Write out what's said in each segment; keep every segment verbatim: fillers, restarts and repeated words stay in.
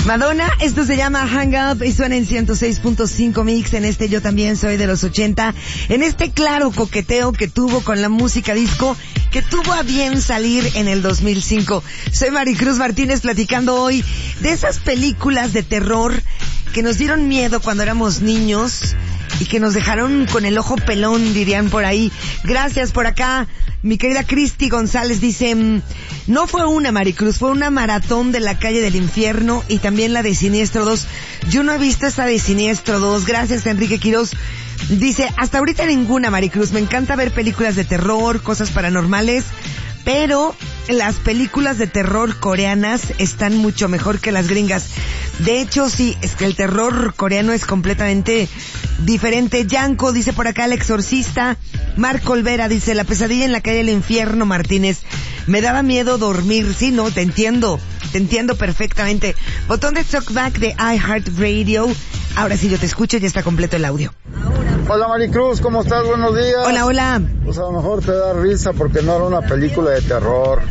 Madonna, esto se llama Hang Up y suena en ciento seis punto cinco Mix. En este Yo También Soy de los ochenta. En este claro coqueteo que tuvo con la música disco, que tuvo a bien salir en el dos mil cinco. Soy Maricruz Martínez, platicando hoy de esas películas de terror que nos dieron miedo cuando éramos niños y que nos dejaron con el ojo pelón, dirían por ahí. Gracias por acá. Mi querida Cristi González dice, no fue una, Maricruz, fue una maratón de La Calle del Infierno y también la de Siniestro dos. Yo no he visto esta de Siniestro dos. Gracias, Enrique Quiroz. Dice, hasta ahorita ninguna, Maricruz. Me encanta ver películas de terror, cosas paranormales, pero las películas de terror coreanas están mucho mejor que las gringas. De hecho, sí, es que el terror coreano es completamente diferente. Yanko dice por acá, El Exorcista. Marco Olvera dice, La Pesadilla en la Calle del Infierno, Martínez. Me daba miedo dormir. Sí, no, te entiendo. Te entiendo perfectamente. Botón de talkback de iHeartRadio. Ahora sí, yo te escucho, ya está completo el audio. Hola Maricruz, ¿cómo estás? Buenos días. Hola, hola. Pues a lo mejor te da risa porque no era una película de terror.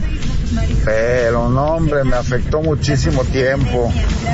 Pero no, hombre, me afectó muchísimo tiempo.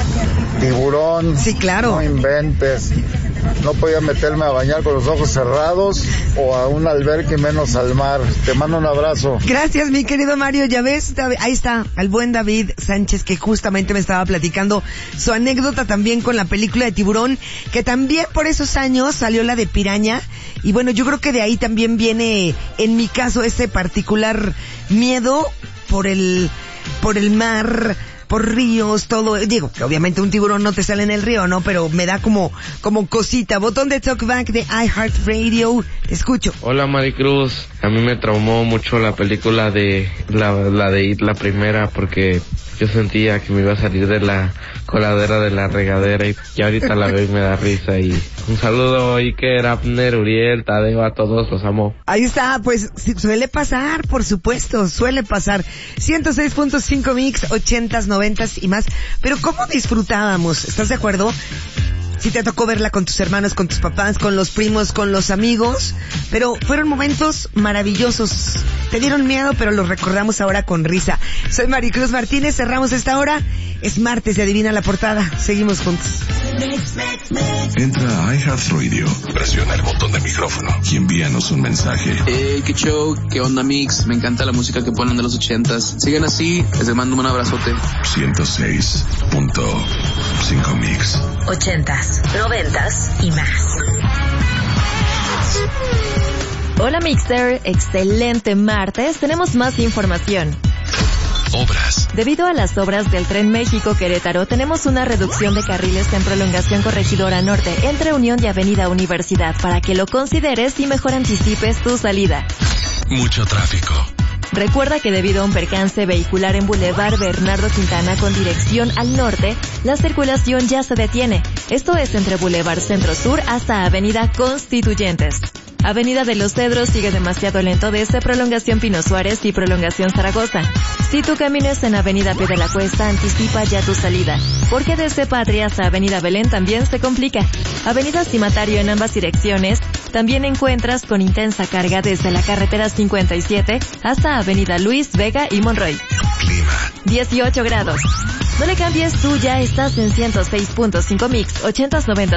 Tiburón. Sí, claro. No inventes. No podía meterme a bañar con los ojos cerrados o a un albergue y menos al mar. Te mando un abrazo. Gracias, mi querido Mario. Ya ves, ahí está el buen David Sánchez, que justamente me estaba platicando su anécdota también con la película de Tiburón, que también por esos años salió la de Piraña. Y bueno, yo creo que de ahí también viene, en mi caso, ese particular miedo por el, por el mar, por ríos, todo. Digo, que obviamente un tiburón no te sale en el río, ¿no? Pero me da como, como cosita. Botón de talkback de iHeartRadio. Te escucho. Hola, Maricruz. A mí me traumó mucho la película de, la, la de It, la primera, porque yo sentía que me iba a salir de la coladera de la regadera y ya ahorita la veo y me da risa. Y un saludo, Iker, Abner, Uriel, Tadeo, a todos, los amo. Ahí está, pues suele pasar, por supuesto, suele pasar. ciento seis punto cinco Mix, ochentas, noventas y más. Pero ¿cómo disfrutábamos? ¿Estás de acuerdo? Si te tocó verla con tus hermanos, con tus papás, con los primos, con los amigos, pero fueron momentos maravillosos. Te dieron miedo, pero los recordamos ahora con risa. Soy Maricruz Martínez, cerramos esta hora. Es martes de Adivina la Portada. Seguimos juntos. Entra a iHeartRadio, presiona el botón de micrófono y envíanos un mensaje. Hey, qué show, qué onda Mix, me encanta la música que ponen de los ochentas. Sigan así, les mando un abrazote. ciento seis punto cinco Mix. Ochentas, noventas y más. Hola Mixter, excelente martes, tenemos más información. Obras. Debido a las obras del Tren México-Querétaro, tenemos una reducción de carriles en prolongación Corregidora Norte entre Unión y Avenida Universidad para que lo consideres y mejor anticipes tu salida. Mucho tráfico. Recuerda que debido a un percance vehicular en Boulevard Bernardo Quintana con dirección al norte, la circulación ya se detiene. Esto es entre Boulevard Centro Sur hasta Avenida Constituyentes. Avenida de los Cedros sigue demasiado lento desde Prolongación Pino Suárez y Prolongación Zaragoza. Si tú caminas en Avenida Pie de la Cuesta, anticipa ya tu salida, porque desde Patria hasta Avenida Belén también se complica. Avenida Cimatario en ambas direcciones también encuentras con intensa carga desde la carretera cincuenta y siete hasta Avenida Luis, Vega y Monroy. Clima. dieciocho grados. No le cambies, tú ya estás en ciento seis punto cinco Mix, ochentas, noventas.